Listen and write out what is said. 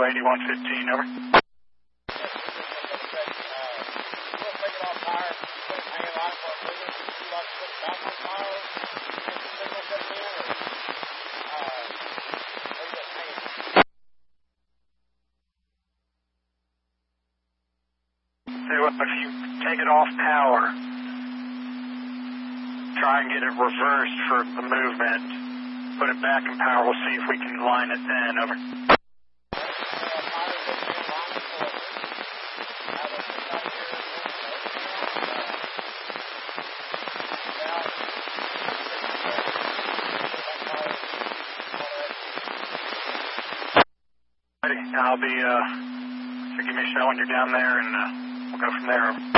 8115, over. If you take it off power, try and get it reversed for the movement. Put it back in power. We'll see if we can line it then. Over. I'll be, so give me a shout when you're down there, and we'll go from there. Over.